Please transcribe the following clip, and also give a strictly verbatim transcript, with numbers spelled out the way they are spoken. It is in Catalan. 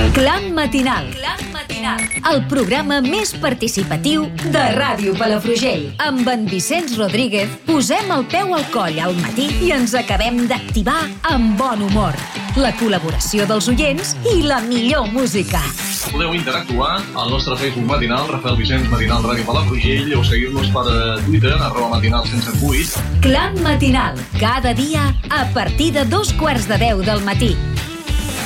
Clan Matinal. Clan Matinal. El programa més participatiu de Ràdio Palafrugell. Amb en Vicenç Rodríguez posem el peu al coll al matí i ens acabem d'activar amb bon humor. La col·laboració dels oients i la millor música. Podeu interactuar al nostre Facebook matinal, Rafael Vicenç Matinal Ràdio Palafrugell, o seguir-nos per Twitter, arroba matinal sense vuit. Clan Matinal, cada dia a partir de dos quarts de deu del matí.